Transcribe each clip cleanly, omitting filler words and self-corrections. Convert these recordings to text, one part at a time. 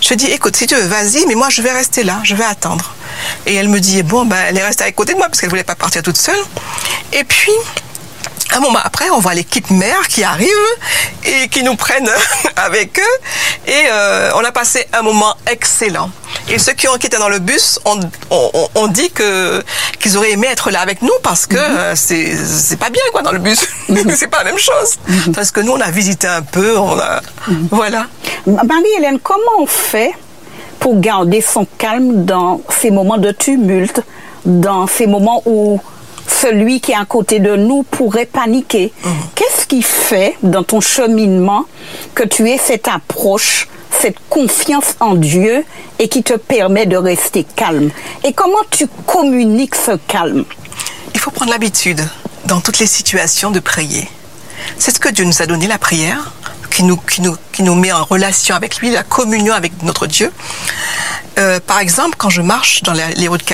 Je dis, écoute, si tu veux, vas-y, mais moi, je vais rester là, je vais attendre. Et elle me dit, bon, ben, elle est restée à côté de moi parce qu'elle voulait pas partir toute seule. Et puis, un moment après, on voit l'équipe mère qui arrive et qui nous prennent avec eux. Et on a passé un moment excellent. Et ceux qui étaient dans le bus ont dit qu'ils auraient aimé être là avec nous parce que c'est pas bien quoi dans le bus. C'est pas la même chose. Parce que nous, on a visité un peu. Voilà. Marie-Hélène, comment on fait pour garder son calme dans ces moments de tumulte, dans ces moments où celui qui est à côté de nous pourrait paniquer? Qu'est-ce qui fait dans ton cheminement que tu aies cette approche, cette confiance en Dieu et qui te permet de rester calme? Et comment tu communiques ce calme? Il faut prendre l'habitude dans toutes les situations de prier. C'est ce que Dieu nous a donné, la prière, qui nous met en relation avec lui, la communion avec notre Dieu. Par exemple, quand je marche dans les routes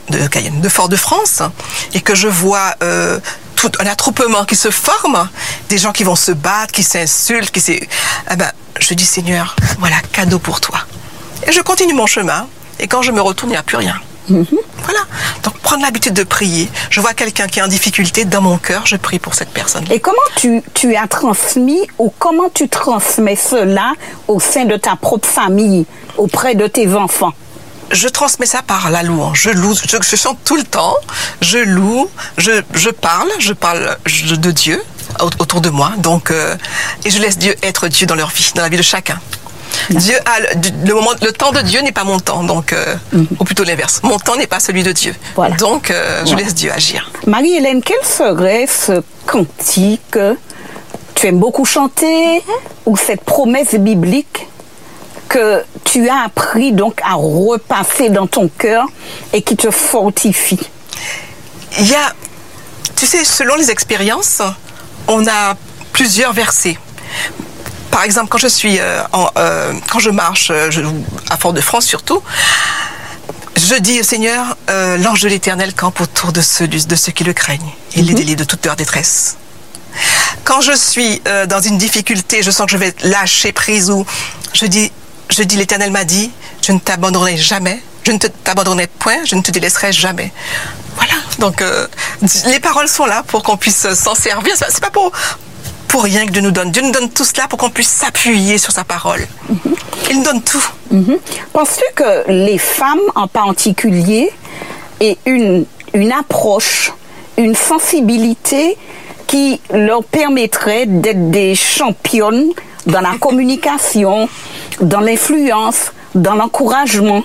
de Fort-de-France, et que je vois tout un attroupement qui se forme, des gens qui vont se battre, qui s'insultent, je dis Seigneur, voilà, cadeau pour toi. Et je continue mon chemin, et quand je me retourne, il n'y a plus rien. Voilà. Donc, prendre l'habitude de prier. Je vois quelqu'un qui est en difficulté, dans mon cœur, je prie pour cette personne. Et comment tu as transmis ou comment tu transmets cela au sein de ta propre famille, auprès de tes enfants? Je transmets ça par la louange. Je loue, je chante tout le temps, je loue, je parle de Dieu autour de moi. Donc, et je laisse Dieu être Dieu dans leur vie, dans la vie de chacun. Dieu a le temps de Dieu n'est pas mon temps, donc ou plutôt l'inverse. Mon temps n'est pas celui de Dieu. Voilà. Donc je laisse Dieu agir. Marie-Hélène, quel serait ce cantique tu aimes beaucoup chanter ou cette promesse biblique que tu as appris donc à repasser dans ton cœur et qui te fortifie? Il y a, tu sais, selon les expériences, on a plusieurs versets. Par exemple, quand je marche à Fort-de-France surtout, je dis au Seigneur, l'ange de l'Éternel campe autour de ceux qui le craignent. Il les délivre de toute leur détresse. Quand je suis dans une difficulté, je sens que je vais lâcher prise ou je dis l'Éternel m'a dit, je ne t'abandonnerai jamais, je ne t'abandonnerai point, je ne te délaisserai jamais. Voilà. Donc les paroles sont là pour qu'on puisse s'en servir. C'est pas pour rien que Dieu nous donne. Dieu nous donne tout cela pour qu'on puisse s'appuyer sur sa parole. Il nous donne tout. Penses-tu que les femmes en particulier aient une approche, une sensibilité qui leur permettrait d'être des championnes dans la communication, dans l'influence, dans l'encouragement?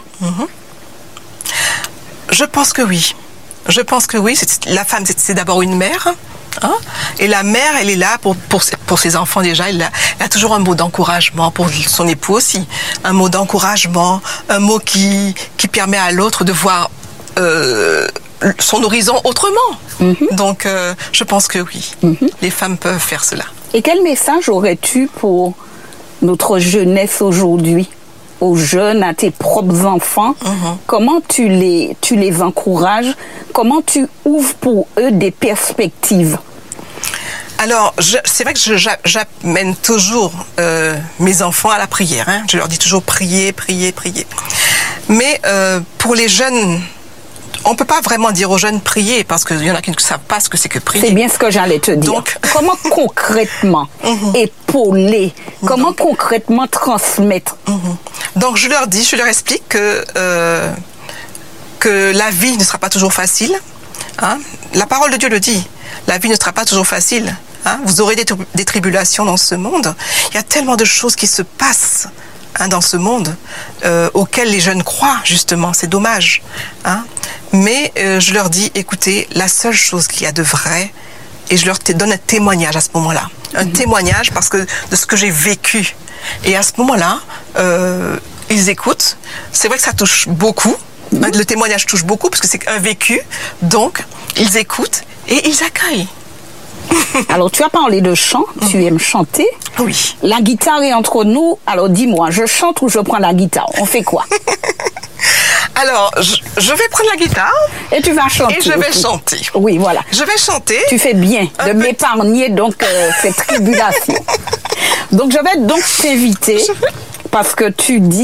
Je pense que oui. Je pense que oui. La femme, c'est d'abord une mère. Hein? Et la mère, elle est là pour ses enfants déjà. Elle a toujours un mot d'encouragement pour son époux aussi. Un mot d'encouragement, un mot qui permet à l'autre de voir son horizon autrement. Donc, je pense que oui. Les femmes peuvent faire cela. Et quel message aurais-tu pour notre jeunesse aujourd'hui, aux jeunes, à tes propres enfants? Comment tu les encourages? Comment tu ouvres pour eux des perspectives? Alors, c'est vrai que j'amène toujours mes enfants à la prière. Hein. Je leur dis toujours prier, prier, prier. Mais pour les jeunes, on ne peut pas vraiment dire aux jeunes prier parce qu'il y en a qui ne savent pas ce que c'est que prier. C'est bien ce que j'allais te dire. Donc, comment concrètement épauler, comment concrètement transmettre? Donc je leur explique que la vie ne sera pas toujours facile. Hein? La parole de Dieu le dit. La vie ne sera pas toujours facile. Hein? Vous aurez des tribulations dans ce monde. Il y a tellement de choses qui se passent dans ce monde auxquelles les jeunes croient, justement. C'est dommage. Hein? Mais je leur dis, écoutez, la seule chose qu'il y a de vrai, et je leur donne un témoignage à ce moment-là. Un témoignage de ce que j'ai vécu. Et à ce moment-là, ils écoutent. C'est vrai que ça touche beaucoup. Le témoignage touche beaucoup parce que c'est un vécu. Donc, ils écoutent et ils accueillent. Alors, tu as parlé de chant. Tu aimes chanter. Oui. La guitare est entre nous. Alors, dis-moi, je chante ou je prends la guitare? On fait quoi? Alors, je vais prendre la guitare. Et tu vas chanter. Et je vais chanter. Oui, voilà. Je vais chanter. Tu fais bien de m'épargner donc cette tribulation. Donc, je vais donc t'inviter parce que tu dis